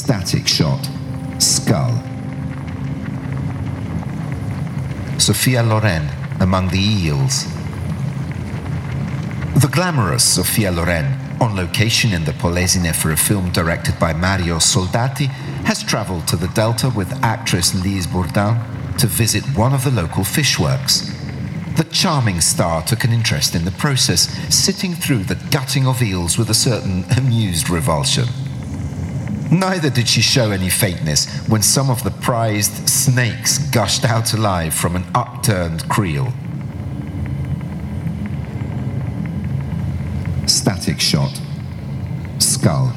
Static shot. Skull. Sophia Loren among the eels. The glamorous Sophia Loren, on location in the Polesine for a film directed by Mario Soldati, has travelled to the Delta with actress Lise Bourdin to visit one of the local fishworks. The charming star took an interest in the process, sitting through the gutting of eels with a certain amused revulsion. Neither did she show any faintness when some of the prized snakes gushed out alive from an upturned creel. Static shot. Skull.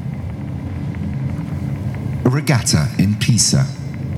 A regatta in Pisa.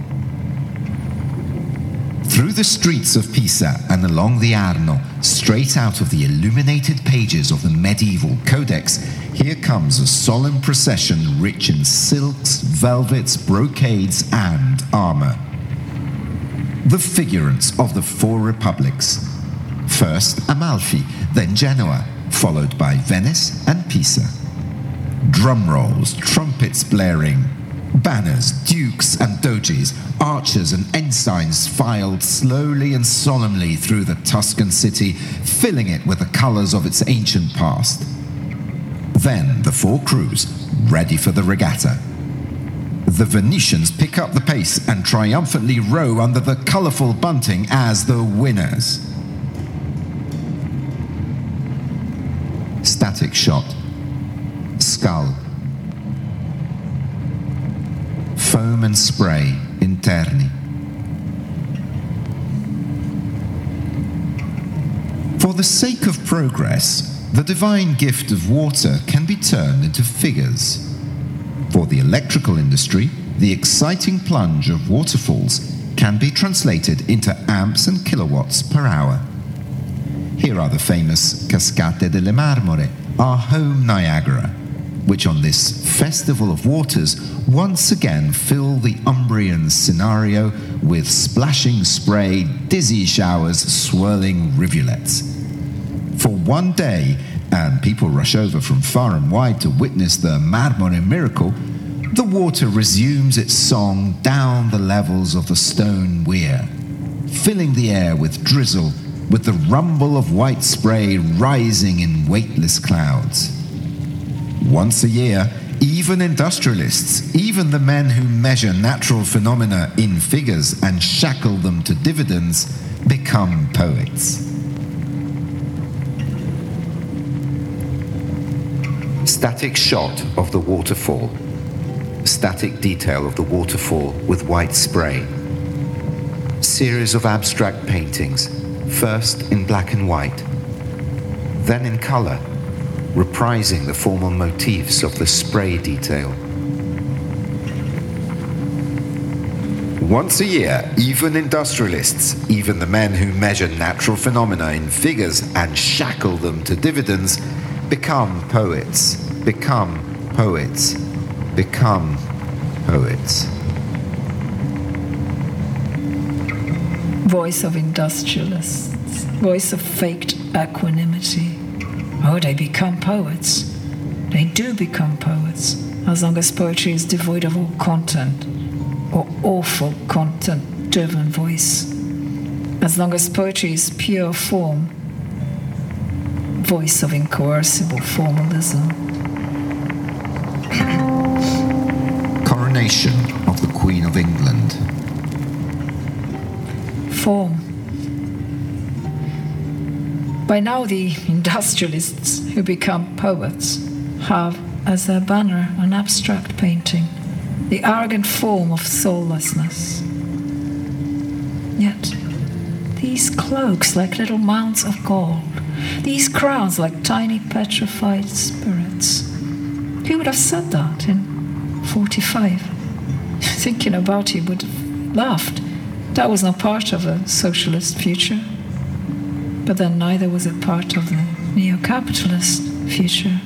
Through the streets of Pisa and along the Arno, straight out of the illuminated pages of the medieval codex, here comes a solemn procession rich in silks, velvets, brocades, and armor. The figurants of the four republics. First Amalfi, then Genoa, followed by Venice and Pisa. Drum rolls, trumpets blaring, banners, dukes and doges, archers and ensigns filed slowly and solemnly through the Tuscan city, filling it with the colours of its ancient past. Then the four crews, ready for the regatta. The Venetians pick up the pace and triumphantly row under the colourful bunting as the winners. Static shot. Skull. Foam and spray, interni. For the sake of progress, the divine gift of water can be turned into figures. For the electrical industry, the exciting plunge of waterfalls can be translated into amps and kilowatts per hour. Here are the famous Cascate delle Marmore, our home Niagara, which on this festival of waters once again fill the Umbrian scenario with splashing spray, dizzy showers, swirling rivulets. For one day, and people rush over from far and wide to witness the Marmore miracle, the water resumes its song down the levels of the stone weir, filling the air with drizzle, with the rumble of white spray rising in weightless clouds. Once a year, even industrialists, even the men who measure natural phenomena in figures and shackle them to dividends, become poets. Static shot of the waterfall. Static detail of the waterfall with white spray. Series of abstract paintings, first in black and white, then in color, reprising the formal motifs of the spray detail. Once a year, even industrialists, even the men who measure natural phenomena in figures and shackle them to dividends, become poets, become poets, become poets. Voice of industrialists, voice of faked equanimity. Oh, they become poets. They do become poets, as long as poetry is devoid of all content, or awful content-driven voice. As long as poetry is pure form, voice of incoercible formalism. Coronation of the Queen of England. Form. By now the industrialists who become poets have as their banner an abstract painting, the arrogant form of soullessness. Yet these cloaks like little mounds of gold, these crowns like tiny petrified spirits. Who would have said that in 45? Thinking about it would have laughed. That was not part of a socialist future. But then neither was it part of the neo-capitalist future.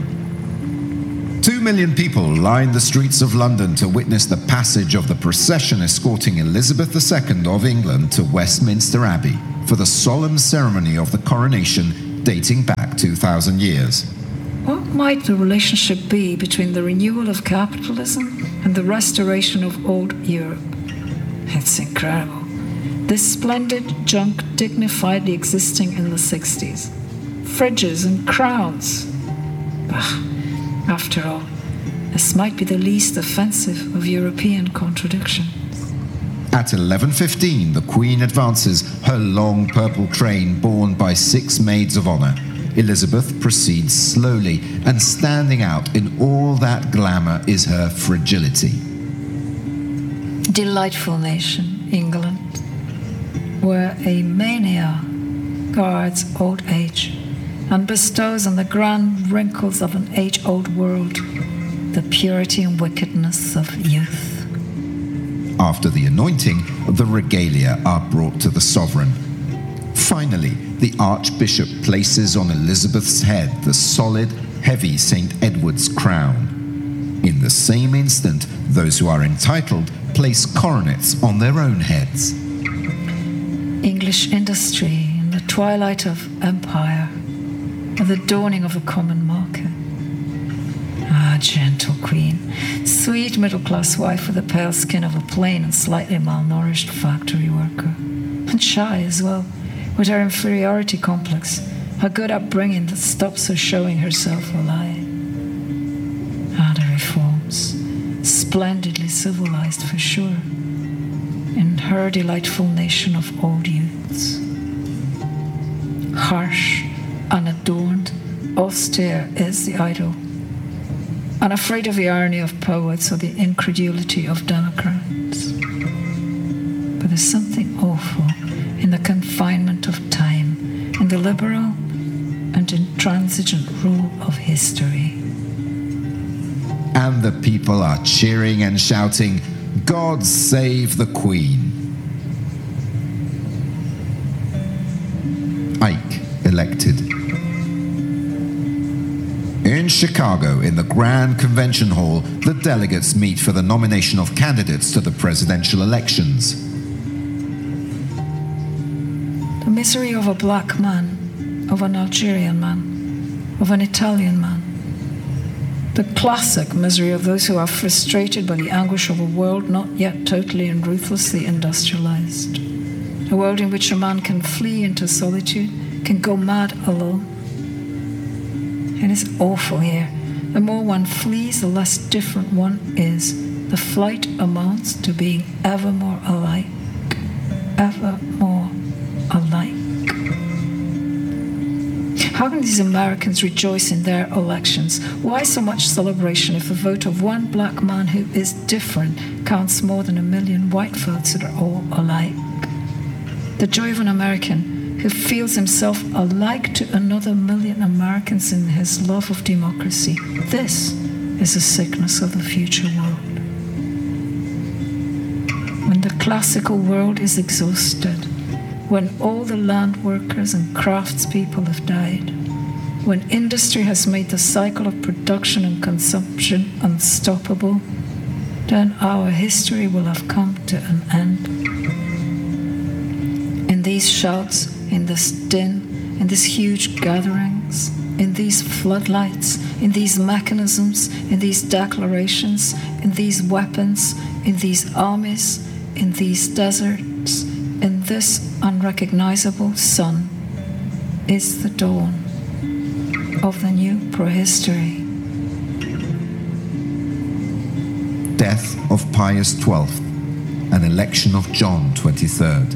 2 million people lined the streets of London to witness the passage of the procession escorting Elizabeth II of England to Westminster Abbey for the solemn ceremony of the coronation dating back 2,000 years. What might the relationship be between the renewal of capitalism and the restoration of old Europe? It's incredible. This splendid junk dignifiedly existing in the 60s. Fridges and crowns. Bah, after all, this might be the least offensive of European contradictions. At 11:15, the Queen advances, her long purple train borne by 6 maids of honour. Elizabeth proceeds slowly, and standing out in all that glamour is her fragility. Delightful nation, England, where a mania guards old age and bestows on the grand wrinkles of an age-old world the purity and wickedness of youth. After the anointing, the regalia are brought to the sovereign. Finally, the Archbishop places on Elizabeth's head the solid, heavy St. Edward's crown. In the same instant, those who are entitled place coronets on their own heads. English industry in the twilight of empire, at the dawning of a common market. Ah, gentle queen, sweet middle-class wife with the pale skin of a plain and slightly malnourished factory worker. And shy as well, with her inferiority complex, her good upbringing that stops her showing herself a lie. Ah, the reforms, splendidly civilized for sure, in her delightful nation of old youths. Harsh, unadorned, austere is the idol, unafraid of the irony of poets or the incredulity of democrats. But there's something awful in the confinement of time, in the liberal and intransigent rule of history. And the people are cheering and shouting, "God save the Queen." Ike elected. In Chicago, in the Grand Convention Hall, the delegates meet for the nomination of candidates to the presidential elections. The misery of a black man, of an Algerian man, of an Italian man. The classic misery of those who are frustrated by the anguish of a world not yet totally and ruthlessly industrialized. A world in which a man can flee into solitude, can go mad alone. It is awful here. The more one flees, the less different one is. The flight amounts to being ever more alike. Ever more alike. How can these Americans rejoice in their elections? Why so much celebration if the vote of one black man who is different counts more than 1 million white votes that are all alike? The joy of an American who feels himself alike to another 1 million Americans in his love of democracy. This is the sickness of the future world. When the classical world is exhausted, when all the land workers and craftspeople have died, when industry has made the cycle of production and consumption unstoppable, then our history will have come to an end. In these shouts, in this din, in these huge gatherings, in these floodlights, in these mechanisms, in these declarations, in these weapons, in these armies, in these deserts, in this unrecognizable sun, is the dawn of the new prehistory. Death of Pius XII, and election of John XXIII.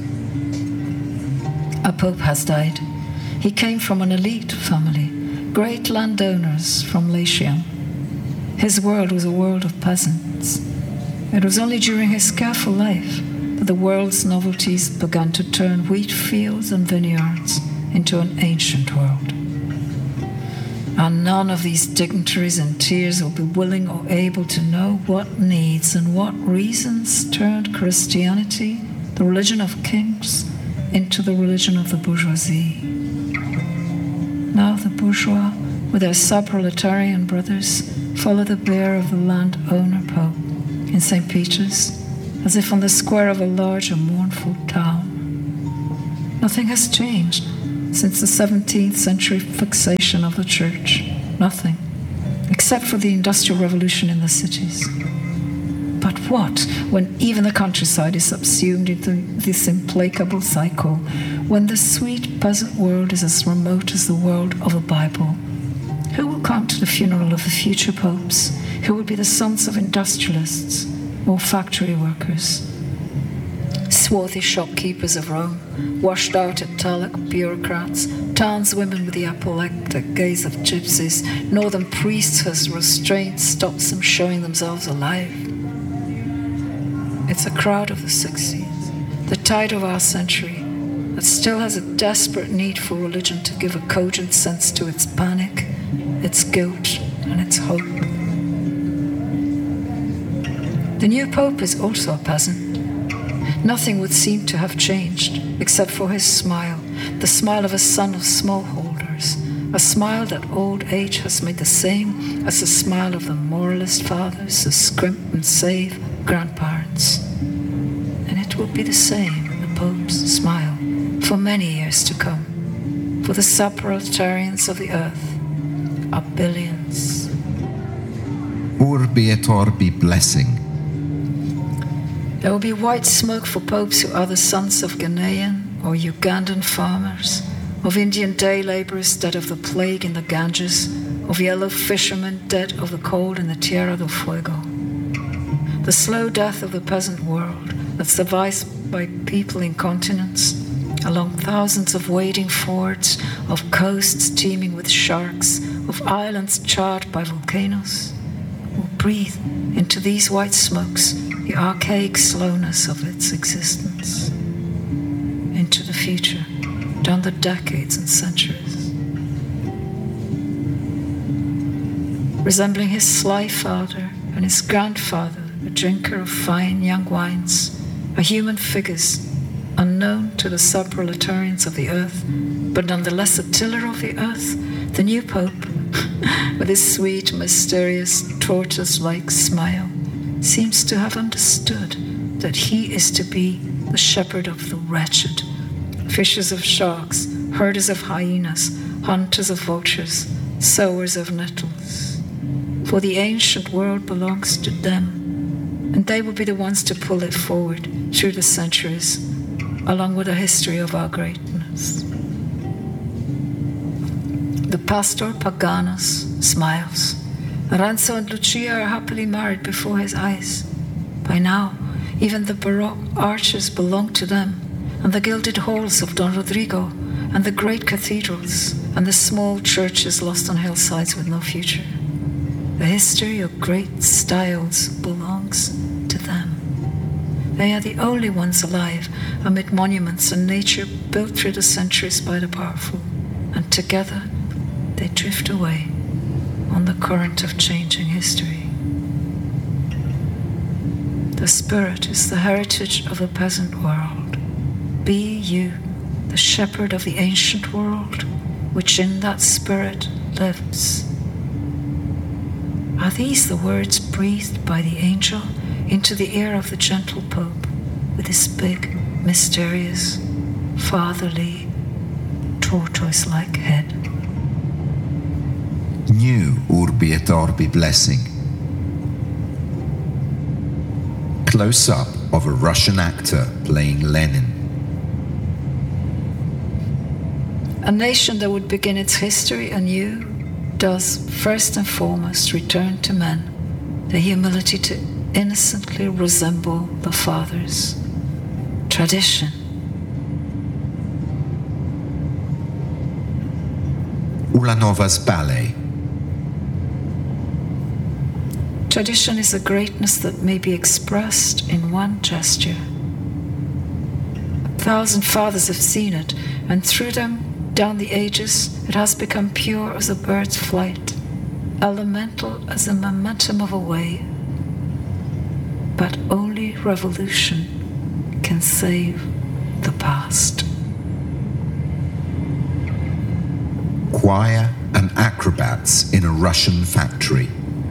A pope has died. He came from an elite family, great landowners from Latium. His world was a world of peasants. It was only during his careful life that the world's novelties began to turn wheat fields and vineyards into an ancient world. And none of these dignitaries in tears will be willing or able to know what needs and what reasons turned Christianity, the religion of kings, into the religion of the bourgeoisie. Now the bourgeois, with their sub-proletarian brothers, follow the bier of the landowner Pope in St. Peter's, as if on the square of a large and mournful town. Nothing has changed since the 17th century fixation of the church. Nothing, except for the Industrial Revolution in the cities. But what when even the countryside is subsumed into this implacable cycle, when the sweet peasant world is as remote as the world of the Bible? Who will come to the funeral of the future popes? Who will be the sons of industrialists or factory workers? Swarthy shopkeepers of Rome, washed out italic bureaucrats, townswomen with the apoplectic gaze of gypsies, northern priests whose restraint stops them showing themselves alive. It's a crowd of the 60s, the tide of our century, that still has a desperate need for religion to give a cogent sense to its panic, its guilt, and its hope. The new pope is also a peasant. Nothing would seem to have changed, except for his smile, the smile of a son of smallholders, a smile that old age has made the same as the smile of the moralist fathers who scrimp and save grandparents. And it will be the same, the Pope's smile, for many years to come, for the subproletarians of the earth are billions. Urbi et Orbi blessing. There will be white smoke for popes who are the sons of Ghanaian or Ugandan farmers, of Indian day laborers dead of the plague in the Ganges, of yellow fishermen dead of the cold in the Tierra del Fuego. The slow death of the peasant world that survives by people in continents, along thousands of wading fords, of coasts teeming with sharks, of islands charred by volcanoes, will breathe into these white smokes the archaic slowness of its existence, into the future, down the decades and centuries. Resembling his sly father and his grandfather, a drinker of fine young wines, are human figures, unknown to the subproletarians of the earth, but nonetheless a tiller of the earth, the new pope, with his sweet, mysterious, tortoise-like smile, seems to have understood that he is to be the shepherd of the wretched, fishers of sharks, herders of hyenas, hunters of vultures, sowers of nettles. For the ancient world belongs to them, and they will be the ones to pull it forward through the centuries, along with the history of our greatness. The pastor Paganus smiles. Lorenzo and Lucia are happily married before his eyes. By now, even the Baroque arches belong to them, and the gilded halls of Don Rodrigo, and the great cathedrals, and the small churches lost on hillsides with no future. The history of great styles belongs to them. They are the only ones alive amid monuments and nature built through the centuries by the powerful, and together they drift away on the current of changing history. The spirit is the heritage of the peasant world. Be you the shepherd of the ancient world, which in that spirit lives. Are these the words breathed by the angel into the ear of the gentle Pope with his big, mysterious, fatherly, tortoise-like head? New Urbi et Orbi blessing. Close-up of a Russian actor playing Lenin. A nation that would begin its history anew does first and foremost return to men the humility to innocently resemble the fathers. Tradition. Ulanovas ballet. Tradition is a greatness that may be expressed in one gesture. 1,000 fathers have seen it, and through them, down the ages, it has become pure as a bird's flight, elemental as the momentum of a wave. But only revolution can save the past. Choir and acrobats in a Russian factory.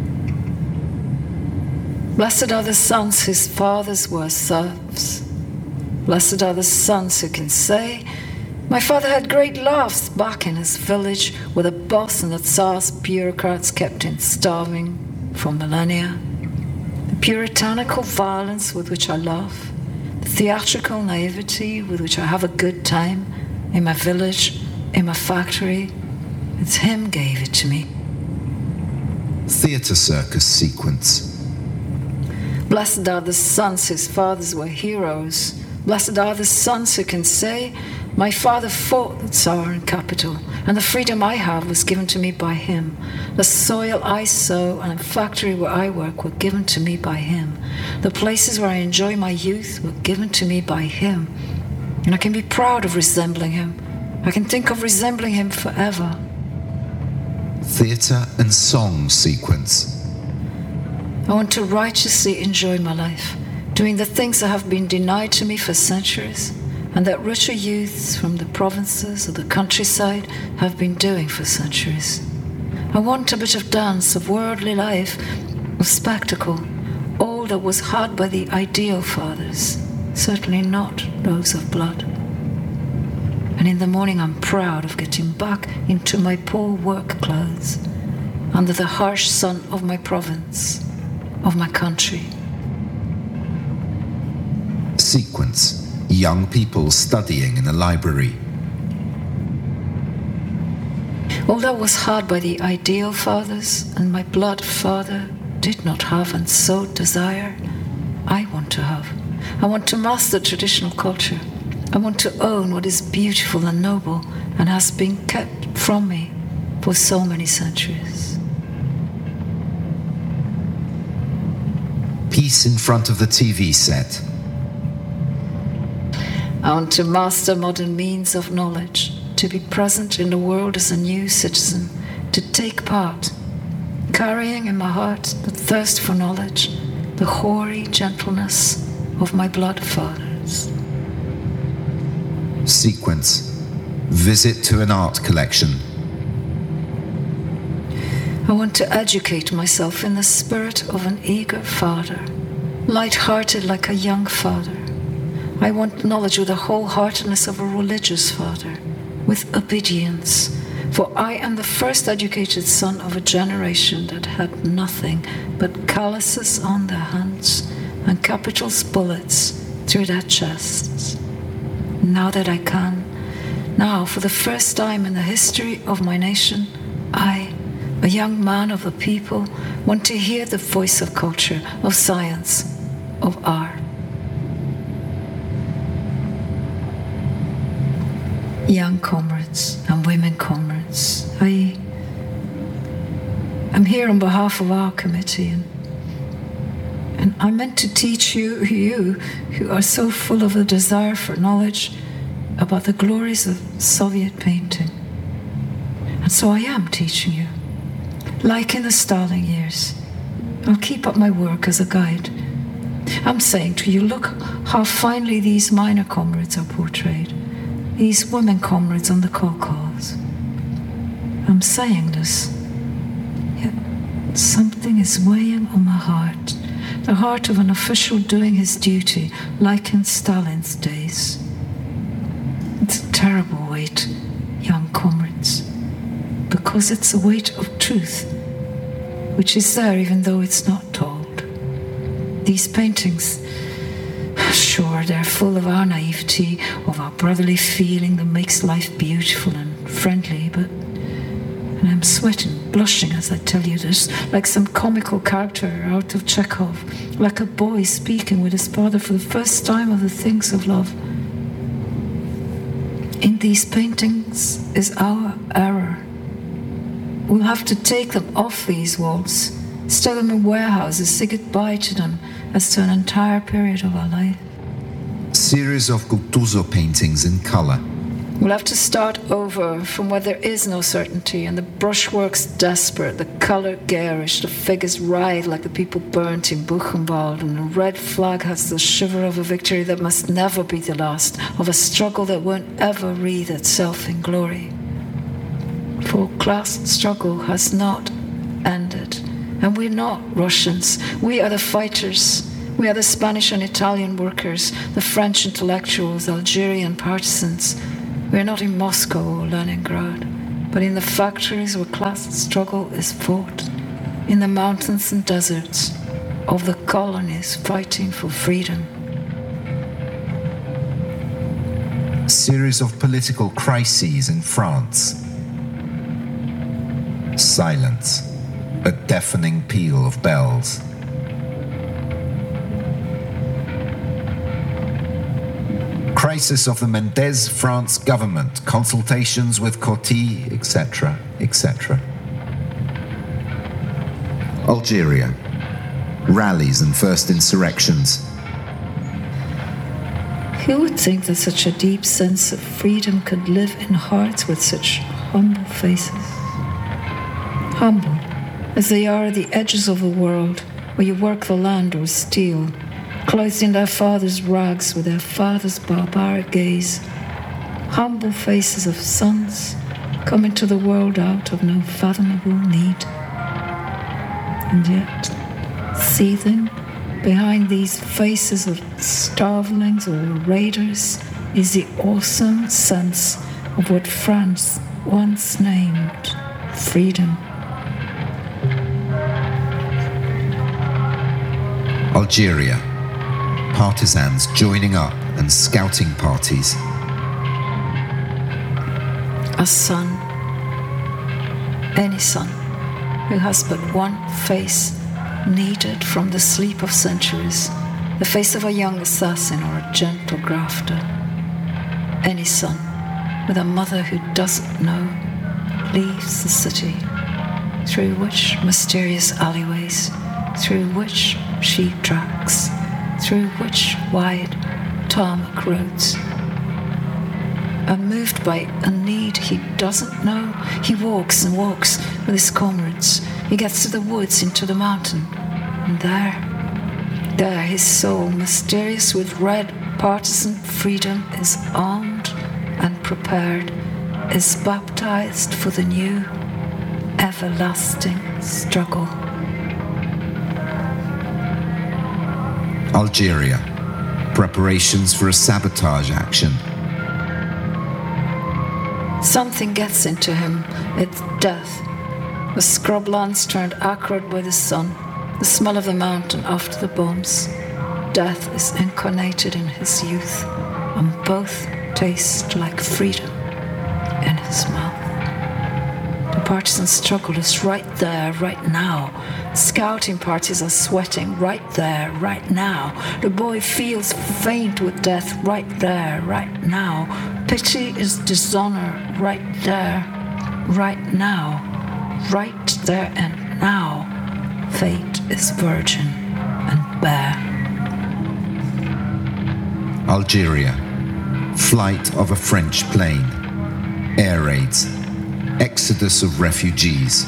Blessed are the sons whose fathers were serfs. Blessed are the sons who can say, My father had great laughs back in his village with a boss and the Tsar's bureaucrats kept him starving for millennia. The puritanical violence with which I laugh, the theatrical naivety with which I have a good time in my village, in my factory, it's him gave it to me. Theatre circus sequence. Blessed are the sons whose fathers were heroes. Blessed are the sons who can say, my father fought the Tsar and capital, and the freedom I have was given to me by him. The soil I sow and the factory where I work were given to me by him. The places where I enjoy my youth were given to me by him. And I can be proud of resembling him. I can think of resembling him forever. Theatre and song sequence. I want to righteously enjoy my life, doing the things that have been denied to me for centuries, and that richer youths from the provinces or the countryside have been doing for centuries. I want a bit of dance, of worldly life, of spectacle, all that was had by the ideal fathers, certainly not those of blood. And in the morning I'm proud of getting back into my poor work clothes, under the harsh sun of my province, of my country. Sequence. Young people studying in a library. All that was had by the ideal fathers and my blood father did not have and so desire, I want to have. I want to master traditional culture. I want to own what is beautiful and noble and has been kept from me for so many centuries. Peace in front of the TV set. I want to master modern means of knowledge, to be present in the world as a new citizen, to take part, carrying in my heart the thirst for knowledge, the hoary gentleness of my blood fathers. Sequence. Visit to an art collection. I want to educate myself in the spirit of an eager father, light-hearted like a young father. I want knowledge with the wholeheartedness of a religious father, with obedience, for I am the first educated son of a generation that had nothing but calluses on their hands and capital's bullets through their chests. Now that I can, now for the first time in the history of my nation, I, a young man of the people, want to hear the voice of culture, of science, of art. Young comrades and women comrades, I'm here on behalf of our committee, and I'm meant to teach you who are so full of a desire for knowledge about the glories of Soviet painting. And so I am teaching you. Like in the Stalin years, I'll keep up my work as a guide. I'm saying to you, look how finely these minor comrades are portrayed. These women comrades on the Caucase. I'm saying this, yet something is weighing on my heart, the heart of an official doing his duty, like in Stalin's days. It's a terrible weight, young comrades, because it's a weight of truth, which is there even though it's not told. These paintings, sure, they're full of our naivety, of our brotherly feeling that makes life beautiful and friendly, and I'm sweating, blushing as I tell you this, like some comical character out of Chekhov, like a boy speaking with his father for the first time of the things of love. In these paintings is our error. We'll have to take them off these walls, stow them in warehouses, say goodbye to them as to an entire period of our life. Series of Guttuso paintings in colour. We'll have to start over from where there is no certainty, and the brushwork's desperate, the colour garish, the figures writhe like the people burnt in Buchenwald, and the red flag has the shiver of a victory that must never be the last, of a struggle that won't ever wreathe itself in glory. For class struggle has not ended, and we're not Russians. We are the fighters. We are the Spanish and Italian workers, the French intellectuals, Algerian partisans. We're not in Moscow or Leningrad, but in the factories where class struggle is fought, in the mountains and deserts of the colonies fighting for freedom. Series of political crises in France. Silence. A deafening peal of bells. Crisis of the Mendez France government. Consultations with Coty, etc., etc. Algeria. Rallies and first insurrections. Who would think that such a deep sense of freedom could live in hearts with such humble faces? Humble, as they are at the edges of the world, where you work the land or steal, clothed in their father's rags with their father's barbaric gaze. Humble faces of sons come into the world out of no fathomable need. And yet, seething behind these faces of starvelings or raiders is the awesome sense of what France once named freedom. Algeria. Partisans joining up and scouting parties. A son, any son, who has but one face needed from the sleep of centuries, the face of a young assassin or a gentle grafter. Any son with a mother who doesn't know leaves the city, through which mysterious alleyways, through which sheep tracks, through which wide tarmac roads. And moved by a need he doesn't know, he walks and walks with his comrades. He gets to the woods, into the mountain, and there his soul, mysterious with red partisan freedom, is armed and prepared, is baptized for the new, everlasting struggle. Algeria. Preparations for a sabotage action. Something gets into him. It's death. The scrublands turned acrid by the sun, the smell of the mountain after the bombs. Death is incarnated in his youth, and both taste like freedom in his mouth. The partisan struggle is right there, right now. Scouting parties are sweating right there, right now. The boy feels faint with death right there, right now. Pity is dishonor right there, right now. Right there and now. Fate is virgin and bare. Algeria. Flight of a French plane. Air raids. Exodus of refugees.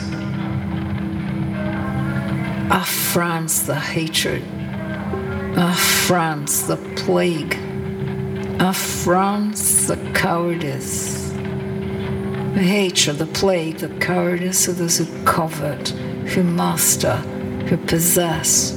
Ah, France, the hatred. Ah, France, the plague. Ah, France, the cowardice. The hatred, the plague, the cowardice of those who covet, who master, who possess.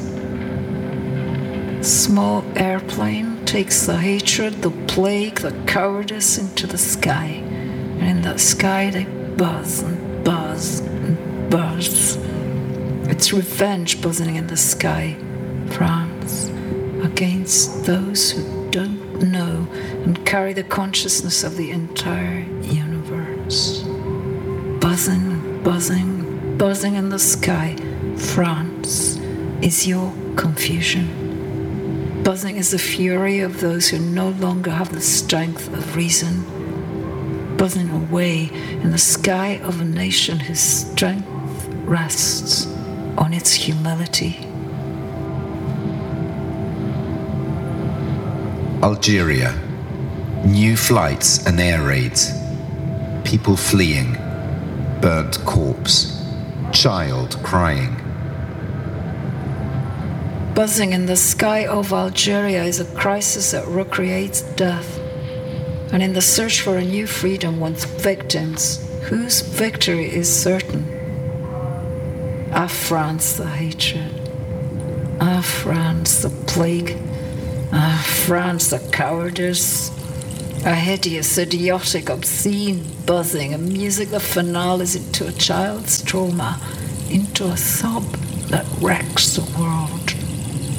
Small airplane takes the hatred, the plague, the cowardice into the sky. And in that sky they buzz and buzz and buzz. It's revenge buzzing in the sky, France, against those who don't know and carry the consciousness of the entire universe. Buzzing, buzzing, buzzing in the sky, France, is your confusion. Buzzing is the fury of those who no longer have the strength of reason. Buzzing away in the sky of a nation whose strength rests on its humility. Algeria. New flights and air raids. People fleeing. Burnt corpse. Child crying. Buzzing in the sky of Algeria is a crisis that recreates death. And in the search for a new freedom wants victims whose victory is certain. Ah, France, the hatred. Ah, France, the plague. Ah, France, the cowardice. A hideous, idiotic, obscene buzzing, a music that finales into a child's trauma, into a sob that wrecks the world.